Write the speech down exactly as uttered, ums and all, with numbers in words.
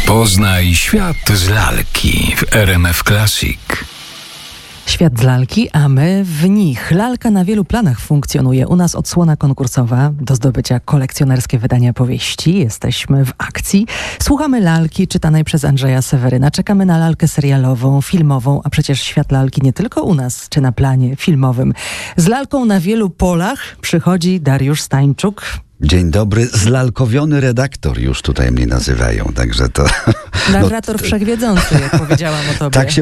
Poznaj świat z lalki w R M F Classic. Świat z lalki, a my w nich. Lalka na wielu planach funkcjonuje. U nas odsłona konkursowa do zdobycia kolekcjonerskie wydania powieści. Jesteśmy w akcji. Słuchamy lalki czytanej przez Andrzeja Seweryna. Czekamy na lalkę serialową, filmową, a przecież świat lalki nie tylko u nas, czy na planie filmowym. Z lalką na wielu polach przychodzi Dariusz Stańczuk. Dzień dobry, zlalkowiony redaktor już tutaj mnie nazywają, także to... Narrator no, wszechwiedzący, jak powiedziałam o tobie. Tak się